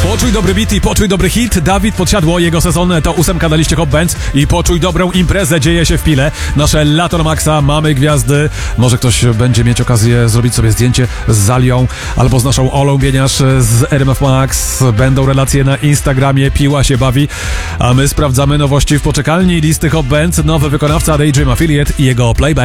Poczuj dobry beat i poczuj dobry hit. Dawid Podsiadło, jego sezon to 8 na liście Hot Bands i poczuj dobrą imprezę, dzieje się w Pile. Nasze lato na maksa, mamy gwiazdy. Może ktoś będzie mieć okazję zrobić sobie zdjęcie z Zalią albo z naszą Olą Bieniasz z RMF Max. Będą relacje na Instagramie, Piła się bawi, a my sprawdzamy nowości w poczekalni listy Hot Bands. Nowy wykonawca Daydream Affiliate i jego playback.